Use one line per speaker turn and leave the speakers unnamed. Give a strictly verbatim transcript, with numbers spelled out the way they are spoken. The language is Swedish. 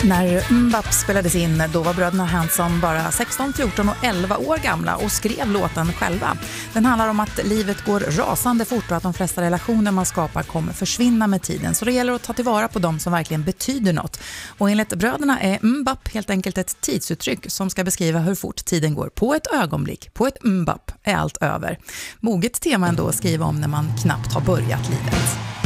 När Mbapp spelades in, då var bröderna Hanson bara sexton, fjorton och elva år gamla och skrev låten själva. Den handlar om att livet går rasande fort och att de flesta relationer man skapar kommer försvinna med tiden. Så det gäller att ta tillvara på dem som verkligen betyder något. Och enligt bröderna är Mbapp helt enkelt ett tidsuttryck som ska beskriva hur fort tiden går. På ett ögonblick, på ett Mbapp är allt över. Moget tema ändå att skriva om när man knappt har börjat livet.